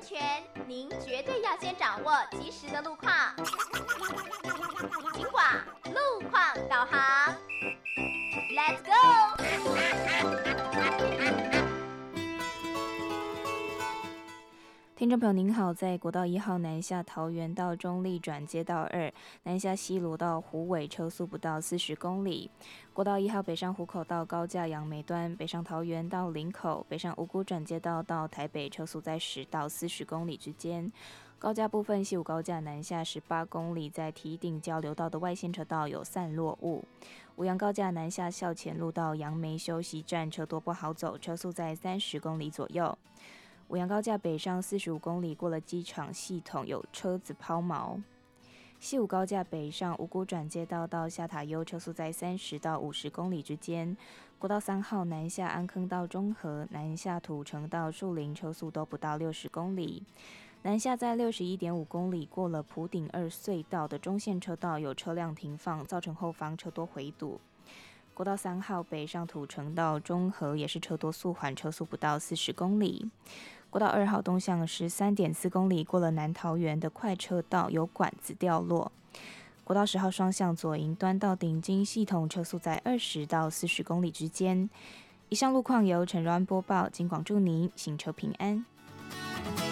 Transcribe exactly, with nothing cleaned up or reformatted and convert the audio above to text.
全，您绝对要先掌握及时的路况。警广路况导航 ，Let's go！ 听众朋友您好，在国道一号南下桃园到中立转接道二，南下西螺到虎尾车速不到四十公里。国道一号北上湖口到高架杨梅端，北上桃园到林口，北上五股转接道到台北车速在十到四十公里之间。高架部分，西武高架南下十八公里，在堤顶交流道的外线车道有散落物。五杨高架南下校前路到杨梅休息站，车多不好走，车速在三十公里左右。五杨高架北上四十五公里，过了机场系统有车子抛锚。西武高架北上五股转接道到下塔悠，车速在三十到五十公里之间。国道三号南下安坑到中和，南下土城到树林，车速都不到六十公里。南下在六十一点五公里，过了埔顶二隧道的中线车道有车辆停放，造成后方车多回堵。国道三号北上土城到中和也是车多速缓，车速不到四十公里。国道二号东向十三点四公里，过了南桃园的快车道有管子掉落。国道十号双向左营端到顶金系统，车速在二十到四十公里之间。以上路况由陈若安播报，警广祝您行车平安。